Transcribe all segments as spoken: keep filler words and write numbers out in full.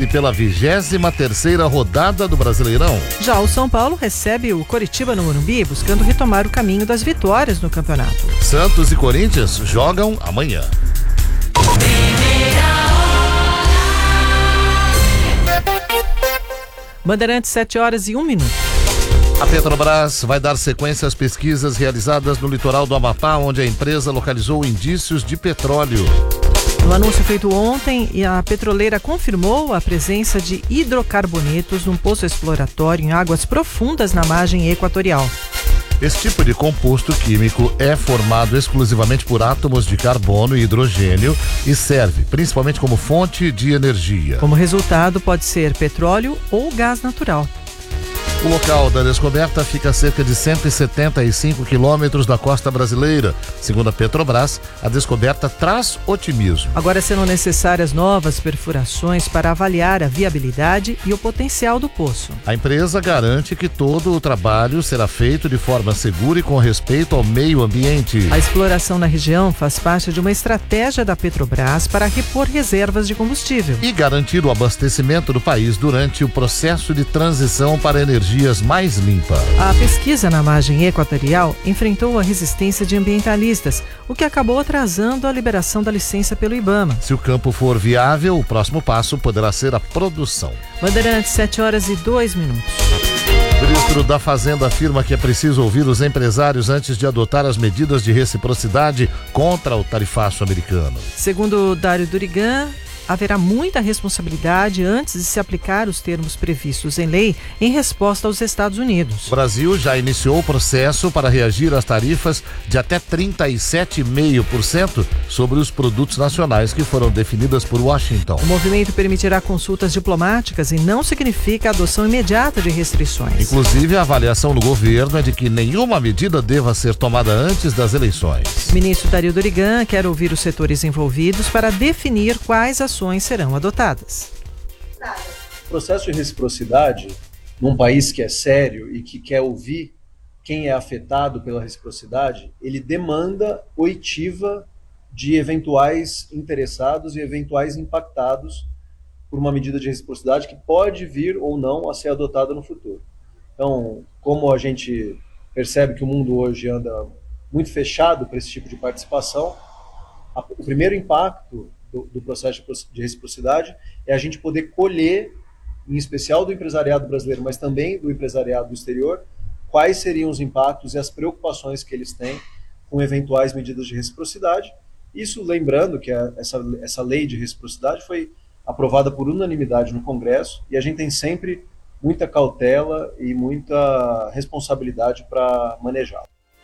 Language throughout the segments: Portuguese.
pela vigésima terceira rodada do Brasileirão. Já o São Paulo recebe o Coritiba no Morumbi, buscando retomar o caminho das vitórias no campeonato. Santos e Corinthians jogam amanhã. Bandeirantes, sete horas e um minuto. A Petrobras vai dar sequência às pesquisas realizadas no litoral do Amapá, onde a empresa localizou indícios de petróleo. No anúncio feito ontem, a petroleira confirmou a presença de hidrocarbonetos num poço exploratório em águas profundas na margem equatorial. Esse tipo de composto químico é formado exclusivamente por átomos de carbono e hidrogênio e serve principalmente como fonte de energia. Como resultado, pode ser petróleo ou gás natural. O local da descoberta fica a cerca de cento e setenta e cinco quilômetros da costa brasileira. Segundo a Petrobras, a descoberta traz otimismo. Agora serão necessárias novas perfurações para avaliar a viabilidade e o potencial do poço. A empresa garante que todo o trabalho será feito de forma segura e com respeito ao meio ambiente. A exploração na região faz parte de uma estratégia da Petrobras para repor reservas de combustível e garantir o abastecimento do país durante o processo de transição para energia mais limpa. A pesquisa na margem equatorial enfrentou a resistência de ambientalistas, o que acabou atrasando a liberação da licença pelo IBAMA. Se o campo for viável, o próximo passo poderá ser a produção. Bandeirantes, sete horas e dois minutos. O ministro da Fazenda afirma que é preciso ouvir os empresários antes de adotar as medidas de reciprocidade contra o tarifaço americano. Segundo Dário Durigan, haverá muita responsabilidade antes de se aplicar os termos previstos em lei em resposta aos Estados Unidos. O Brasil já iniciou o processo para reagir às tarifas de até trinta e sete vírgula cinco por cento sobre os produtos nacionais que foram definidas por Washington. O movimento permitirá consultas diplomáticas e não significa a adoção imediata de restrições. Inclusive, a avaliação do governo é de que nenhuma medida deva ser tomada antes das eleições. O ministro Dário Durigan quer ouvir os setores envolvidos para definir quais ações serão adotadas. O processo de reciprocidade, num país que é sério e que quer ouvir quem é afetado pela reciprocidade, ele demanda oitiva de eventuais interessados e eventuais impactados por uma medida de reciprocidade que pode vir ou não a ser adotada no futuro. Então, como a gente percebe que o mundo hoje anda muito fechado para esse tipo de participação, a, o primeiro impacto do, do processo de reciprocidade é a gente poder colher, em especial do empresariado brasileiro, mas também do empresariado do exterior, quais seriam os impactos e as preocupações que eles têm com eventuais medidas de reciprocidade. Isso lembrando que a, essa, essa lei de reciprocidade foi aprovada por unanimidade no Congresso e a gente tem sempre muita cautela e muita responsabilidade para manejá-la.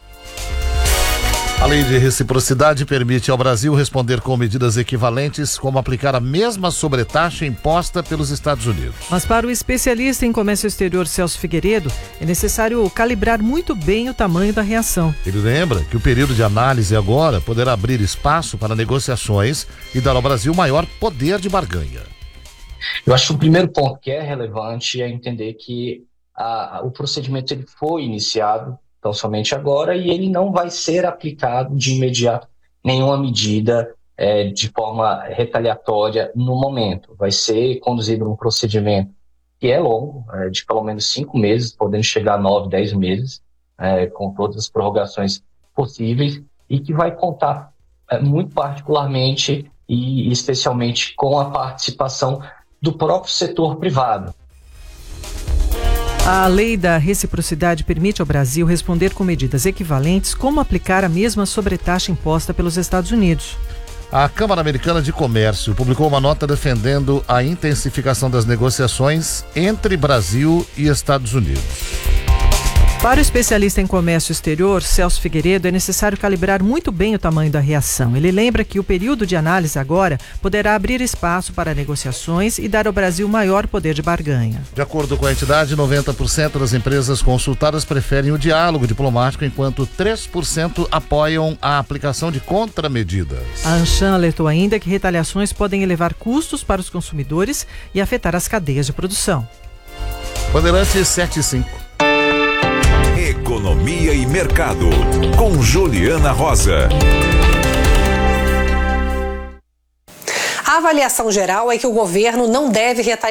A lei de reciprocidade permite ao Brasil responder com medidas equivalentes, como aplicar a mesma sobretaxa imposta pelos Estados Unidos. Mas para o especialista em comércio exterior Celso Figueiredo, é necessário calibrar muito bem o tamanho da reação. Ele lembra que o período de análise agora poderá abrir espaço para negociações e dar ao Brasil maior poder de barganha. Eu acho que o primeiro ponto que é relevante é entender que a, o procedimento ele foi iniciado então somente agora, e ele não vai ser aplicado de imediato nenhuma medida é, de forma retaliatória no momento. Vai ser conduzido um procedimento que é longo, é, de pelo menos cinco meses, podendo chegar a nove, dez meses, é, com todas as prorrogações possíveis, e que vai contar é, muito particularmente e especialmente com a participação do próprio setor privado. A lei da reciprocidade permite ao Brasil responder com medidas equivalentes como aplicar a mesma sobretaxa imposta pelos Estados Unidos. A Câmara Americana de Comércio publicou uma nota defendendo a intensificação das negociações entre Brasil e Estados Unidos. Para o especialista em comércio exterior, Celso Figueiredo, é necessário calibrar muito bem o tamanho da reação. Ele lembra que o período de análise agora poderá abrir espaço para negociações e dar ao Brasil maior poder de barganha. De acordo com a entidade, noventa por cento das empresas consultadas preferem o diálogo diplomático, enquanto três por cento apoiam a aplicação de contramedidas. A Anshan alertou ainda que retaliações podem elevar custos para os consumidores e afetar as cadeias de produção. Bandeirantes sete e cinco. Economia e Mercado, com Juliana Rosa. A avaliação geral é que o governo não deve retaliar